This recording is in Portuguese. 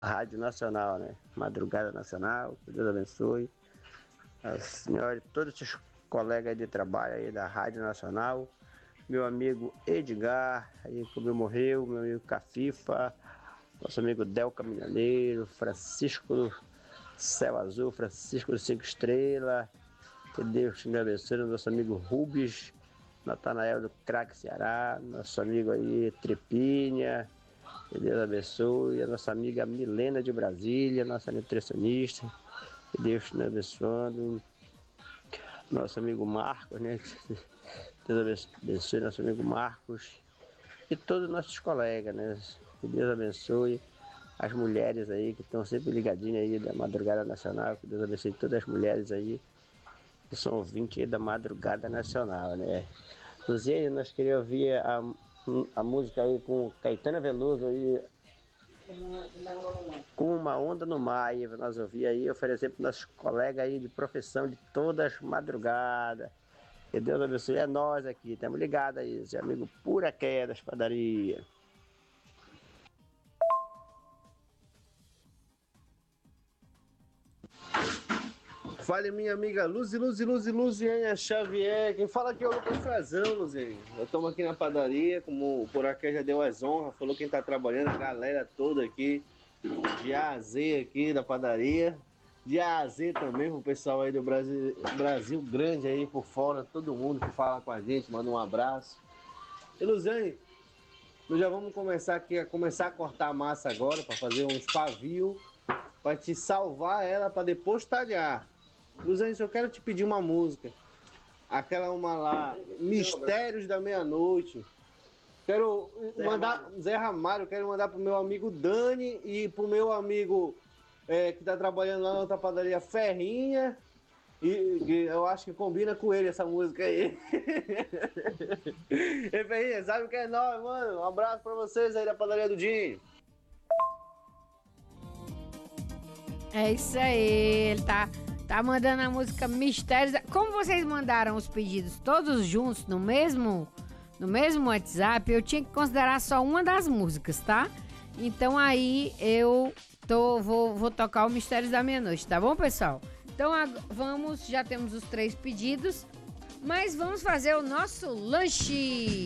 Rádio Nacional, né? Madrugada Nacional, que Deus abençoe. A senhora e todos os colegas de trabalho aí da Rádio Nacional. Meu amigo Edgar, aí que morreu, meu amigo Cafifa, nosso amigo Del Caminhoneiro, Francisco do Céu Azul, Francisco do Cinco Estrelas, que Deus te abençoe, nosso amigo Rubens, Natanael do Craque Ceará, nosso amigo aí Trepinha, que Deus abençoe, a nossa amiga Milena de Brasília, nossa nutricionista, que Deus te abençoe, nosso amigo Marcos, né? Deus abençoe nosso amigo Marcos e todos os nossos colegas, né? Que Deus abençoe as mulheres aí que estão sempre ligadinhas aí da Madrugada Nacional, que Deus abençoe todas as mulheres aí que são ouvintes aí da Madrugada Nacional, né? Inclusive, nós queríamos ouvir a música aí com Caetano Veloso aí, com Uma Onda no Mar, aí, para nós ouvir aí, oferecer para os nossos colegas aí de profissão de todas as madrugadas. Que Deus abençoe, é nós aqui, estamos ligados aí, seu amigo Pura Quedas Padaria. Fale, minha amiga Luziane Xavier. Quem fala aqui é o Lucas Frazão, Luziane. Nós estamos aqui na padaria, como o Puraqué já deu as honras, falou quem está trabalhando, a galera toda aqui, de A a Z aqui da padaria, de A a Z também, pro pessoal aí do Brasil grande aí por fora, todo mundo que fala com a gente, manda um abraço. E Luziane, nós já vamos começar aqui a cortar a massa agora, para fazer uns pavio, para te salvar ela, para depois talhar. Luziane, eu quero te pedir uma música. Aquela uma lá, Mistérios da Meia-Noite. Quero mandar, Zé Ramalho, quero mandar pro meu amigo Dani e pro meu amigo que tá trabalhando lá na outra padaria Ferrinha. E eu acho que combina com ele essa música aí. Ei, Ferrinha, sabe o que é nóis, mano? Um abraço pra vocês aí da padaria do Dinho. É isso aí, ele tá mandando a música Mistérios. Como vocês mandaram os pedidos todos juntos no mesmo WhatsApp, eu tinha que considerar só uma das músicas, tá? Então aí eu vou tocar o Mistérios da Meia-Noite, tá bom, pessoal? Então já temos os 3 pedidos, mas vamos fazer o nosso lanche.